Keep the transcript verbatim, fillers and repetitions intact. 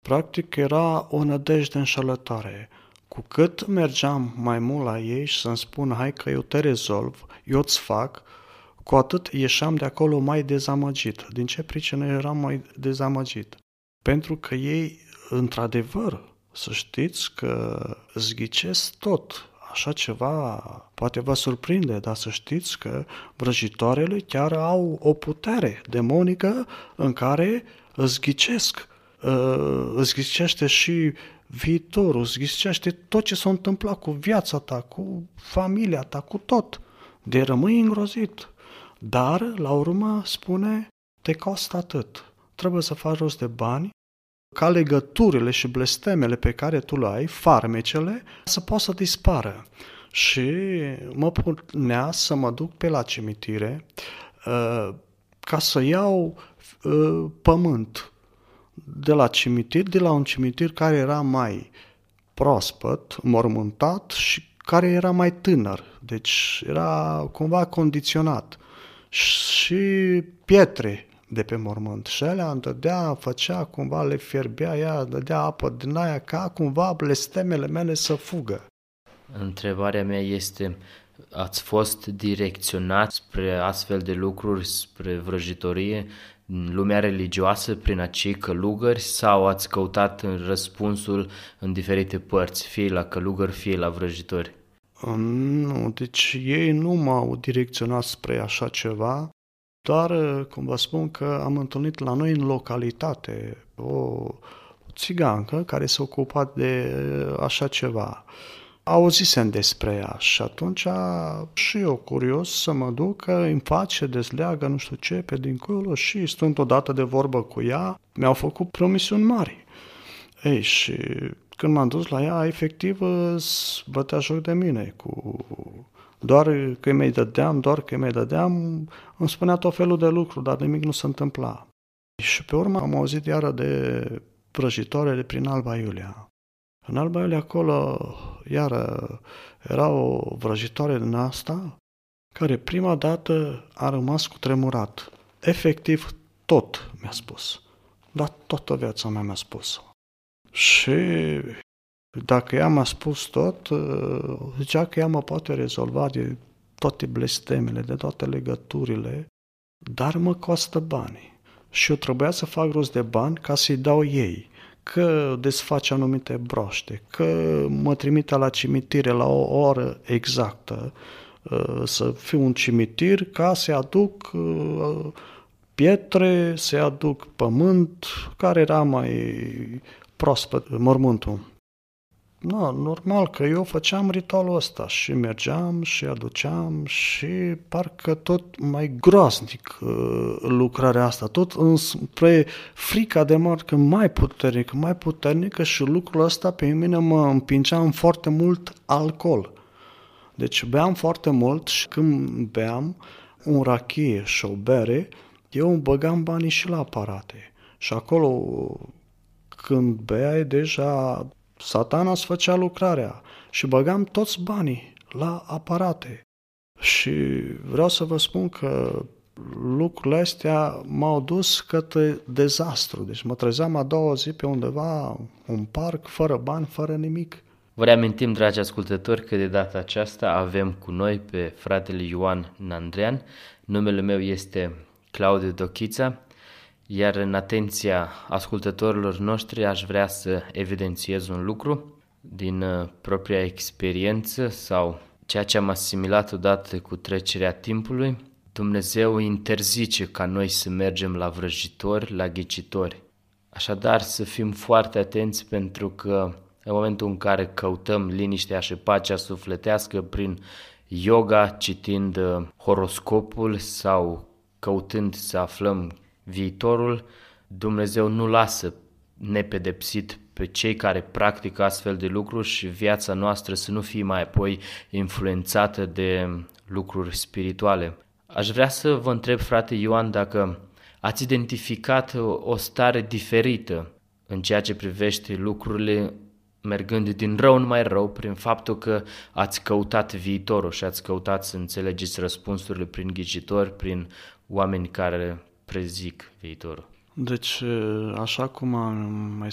Practic era o nădejde înșelătoare. Cu cât mergeam mai mult la ei și să-mi spun, hai că eu te rezolv, eu îți fac, cu atât ieșeam de acolo mai dezamăgit. Din ce pricină eram mai dezamăgit? Pentru că ei, într-adevăr, să știți că îți ghicesc tot. Așa ceva poate vă surprinde, dar să știți că vrăjitoarele chiar au o putere demonică în care îți ghicesc. Îți ghicește și viitorul, îți ghicește tot ce s-a întâmplat cu viața ta, cu familia ta, cu tot. De rămâi îngrozit. Dar, la urmă, spune, te costă atât. Trebuie să faci rost de bani ca legăturile și blestemele pe care tu le ai, farmecele, să poată să dispară. Și mă punea să mă duc pe la cimitire uh, ca să iau uh, pământ de la cimitir, de la un cimitir care era mai proaspăt, mormântat și care era mai tânăr. Deci era cumva condiționat. Și pietre de pe mormânt. Și alea îmi dădea, făcea cumva, le fierbea ea, dădea apă din aia ca cumva blestemele mele să fugă. Întrebarea mea este, ați fost direcționat spre astfel de lucruri, spre vrăjitorie, în lumea religioasă, prin acei călugări, sau ați căutat răspunsul în diferite părți, fie la călugări, fie la vrăjitori? Nu, deci ei nu m-au direcționat spre așa ceva, doar, cum vă spun, că am întâlnit la noi în localitate o țigancă care s-a ocupat de așa ceva. Auzisem despre ea și atunci și eu curios să mă duc, că îmi face, dezleagă, nu știu ce, pe dincolo și stând odată de vorbă cu ea, mi-au făcut promisiuni mari. Ei, și când m-am dus la ea, efectiv, bătea joc de mine, cu doar că mi-i dădeam, doar că mi-i dădeam, îmi spunea tot felul de lucruri, dar nimic nu se întâmpla. Și pe urmă am auzit iară de vrăjitoarele prin Alba Iulia. În Alba Iulia acolo, iară, era o vrăjitoare din asta, care prima dată a rămas cutremurat. Efectiv, tot mi-a spus. Dar toată viața mea mi-a spus. Și dacă ea m-a spus tot, zicea că ea mă poate rezolva de toate blestemele, de toate legăturile, dar mă costă bani. Și eu trebuia să fac rost de bani ca să-i dau ei, că desface anumite broaște, că mă trimite la cimitire la o oră exactă, să fiu un cimitir ca să aduc pietre, să aduc pământ, care era mai proaspăt, mormântul. No, normal că eu făceam ritualul ăsta și mergeam și aduceam și parcă tot mai groaznic uh, lucrarea asta, tot înspre frica de moarte mai puternică, mai puternică și lucrul ăsta pe mine mă împingea în foarte mult alcool. Deci beam foarte mult și când beam un rachie și o bere, eu îmi băgam banii și la aparate. Și acolo când beai deja Satana îți făcea lucrarea și băgam toți banii la aparate. Și vreau să vă spun că lucrurile astea m-au dus către dezastru. Deci mă trezeam a doua zi pe undeva, un parc, fără bani, fără nimic. Vă reamintim, dragi ascultători, că de data aceasta avem cu noi pe fratele Ioan Nandrean. Numele meu este Claudiu Dochița. Iar în atenția ascultătorilor noștri aș vrea să evidențiez un lucru din propria experiență sau ceea ce am asimilat odată cu trecerea timpului. Dumnezeu interzice ca noi să mergem la vrăjitori, la ghicitori. Așadar să fim foarte atenți, pentru că în momentul în care căutăm liniștea și pacea sufletească prin yoga, citind horoscopul sau căutând să aflăm viitorul, Dumnezeu nu lasă nepedepsit pe cei care practică astfel de lucruri și viața noastră să nu fie mai apoi influențată de lucruri spirituale. Aș vrea să vă întreb, frate Ioan, dacă ați identificat o stare diferită în ceea ce privește lucrurile mergând din rău în mai rău prin faptul că ați căutat viitorul și ați căutat să înțelegeți răspunsurile prin ghicitori, prin oameni care prezic viitorul. Deci, așa cum am mai